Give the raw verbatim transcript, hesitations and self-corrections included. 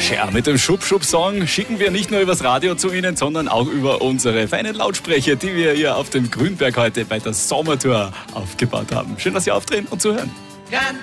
Ja, mit dem Schub-Schub-Song schicken wir nicht nur übers Radio zu Ihnen, sondern auch über unsere feinen Lautsprecher, die wir hier auf dem Grünberg heute bei der Sommertour aufgebaut haben. Schön, dass Sie aufdrehen und zuhören. Grand